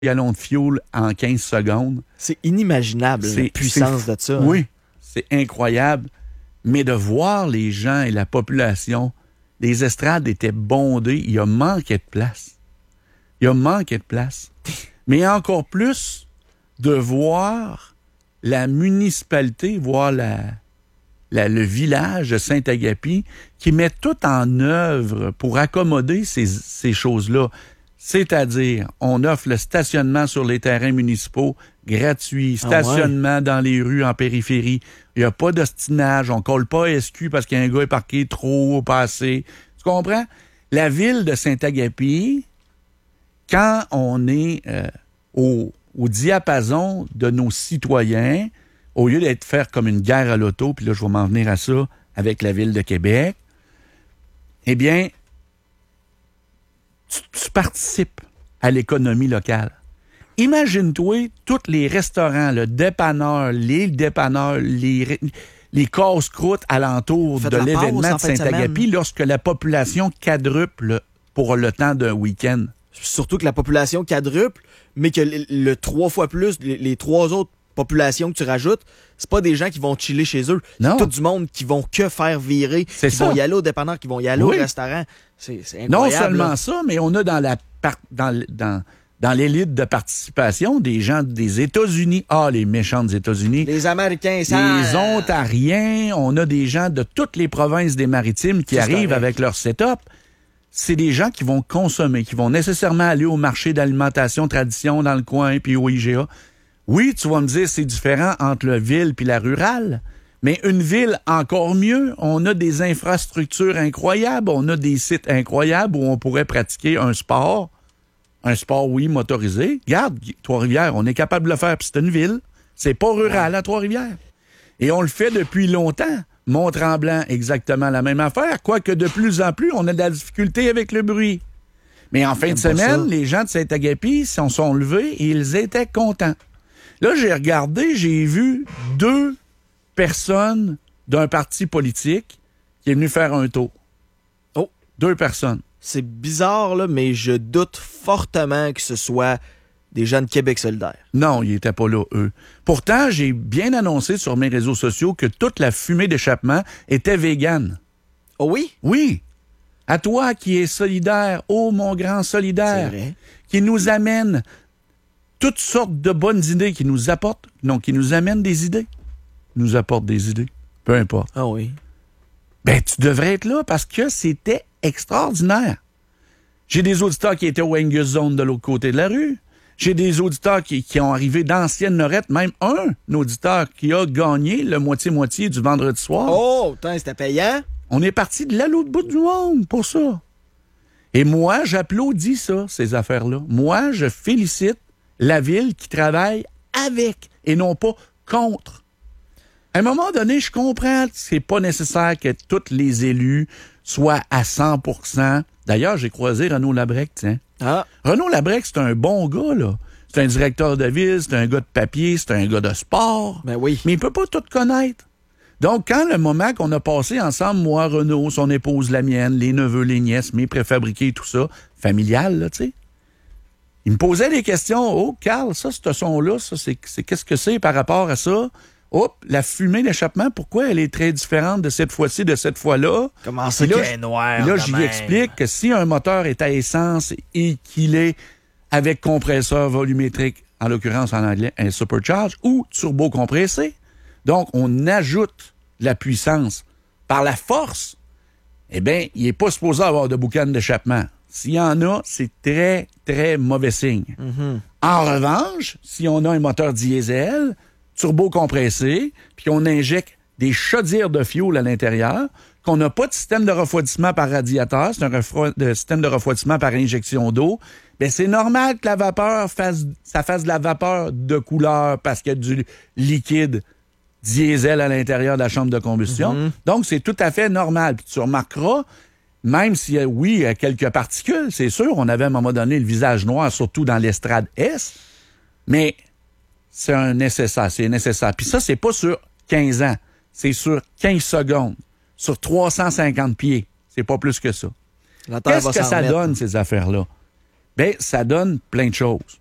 gallons de fioul en 15 secondes. C'est inimaginable, la puissance de ça. Oui, c'est incroyable. Mais de voir les gens et la population, les estrades étaient bondées, il y a manqué de place. Mais encore plus de voir la municipalité, voir le village de Saint-Agapi qui met tout en œuvre pour accommoder ces choses-là. C'est-à-dire, on offre le stationnement sur les terrains municipaux gratuit, stationnement dans les rues en périphérie. Il n'y a pas d'ostinage, on colle pas à SQ parce qu'un gars est parqué trop haut, pas assez. Tu comprends? La ville de Saint-Agapi, quand on est au diapason de nos citoyens, au lieu d'être faire comme une guerre à l'auto, puis là, je vais m'en venir à ça avec la Ville de Québec, eh bien, tu participes à l'économie locale. Imagine-toi tous les restaurants, les dépanneurs, les casse-croûtes alentour de l'événement de Saint-Agapi lorsque la population quadruple pour le temps d'un week-end. Surtout que la population quadruple, mais que le 3 fois plus, les 3 autres populations que tu rajoutes, c'est pas des gens qui vont chiller chez eux. Non. C'est tout du monde qui vont que faire virer, vont y aller au dépanneur, qui vont y aller au restaurant. C'est incroyable. Non seulement ça, mais on a dans l'élite de participation des gens des États-Unis. Ah, les méchants des États-Unis. Les Américains, les Ontariens. On a des gens de toutes les provinces des Maritimes qui arrivent avec leur setup. C'est des gens qui vont consommer, qui vont nécessairement aller au marché d'alimentation tradition dans le coin, puis au IGA. Oui, tu vas me dire, c'est différent entre la ville puis la rurale, mais une ville, encore mieux. On a des infrastructures incroyables, on a des sites incroyables où on pourrait pratiquer un sport, oui, motorisé. Regarde, Trois-Rivières, on est capable de le faire, puis c'est une ville. C'est pas rural à Trois-Rivières. Et on le fait depuis longtemps. Mont-Tremblant, exactement la même affaire, quoique de plus en plus, on a de la difficulté avec le bruit. Mais en fin de semaine, les gens de Saint-Agapi s'en sont levés et ils étaient contents. Là, j'ai regardé, j'ai vu 2 personnes d'un parti politique qui est venu faire un tour. Oh! 2 personnes. C'est bizarre, là, mais je doute fortement que ce soit des gens de Québec solidaire. Non, ils n'étaient pas là, eux. Pourtant, j'ai bien annoncé sur mes réseaux sociaux que toute la fumée d'échappement était végane. Oh oui? Oui. À toi qui es solidaire, oh mon grand solidaire, qui nous amène toutes sortes de bonnes idées, qui nous amènent des idées. Nous apportent des idées. Peu importe. Ah oui. Ben, tu devrais être là parce que c'était extraordinaire. J'ai des auditeurs qui étaient au Angus Zone de l'autre côté de la rue. J'ai des auditeurs qui ont arrivé d'anciennes Norettes, même un auditeur qui a gagné le moitié-moitié du vendredi soir. Oh, c'était payant? On est parti de l'autre bout du monde pour ça. Et moi, j'applaudis ça, ces affaires-là. Moi, je félicite la ville qui travaille avec et non pas contre. À un moment donné, je comprends que c'est pas nécessaire que tous les élus soient à 100%. D'ailleurs, j'ai croisé Renaud Labrec, tiens. Ah. Renaud Labrec, c'est un bon gars, là. C'est un directeur de ville, c'est un gars de papier, c'est un gars de sport. Ben oui. Mais il peut pas tout connaître. Donc, quand le moment qu'on a passé ensemble, moi, Renaud, son épouse, la mienne, les neveux, les nièces, mes préfabriqués, tout ça, familial, là, tu sais, il me posait des questions. Oh, Carl, ça, ce son-là, ça, c'est qu'est-ce que c'est par rapport à ça? Hop, la fumée d'échappement, pourquoi elle est très différente de cette fois-ci, de cette fois-là? Comment ça qu'elle est noire? Là, je lui explique que si un moteur est à essence et qu'il est avec compresseur volumétrique, en l'occurrence en anglais, un supercharge, ou turbo-compressé, donc on ajoute la puissance par la force, eh bien, il n'est pas supposé avoir de boucan d'échappement. S'il y en a, c'est très, très mauvais signe. Mm-hmm. En revanche, si on a un moteur diesel, turbo-compressé, puis qu'on injecte des chaudières de fioul à l'intérieur, qu'on n'a pas de système de refroidissement par radiateur, c'est un système de refroidissement par injection d'eau, bien, c'est normal que la vapeur fasse de la vapeur de couleur parce qu'il y a du liquide diesel à l'intérieur de la chambre de combustion. Mm-hmm. Donc, c'est tout à fait normal. Puis tu remarqueras, même s'il y a quelques particules, c'est sûr, on avait à un moment donné le visage noir, surtout dans l'estrade S, mais c'est nécessaire. Puis ça, c'est pas sur 15 ans. C'est sur 15 secondes. Sur 350 pieds. C'est pas plus que ça. Qu'est-ce que ça donne, ces affaires-là? Bien, ça donne plein de choses.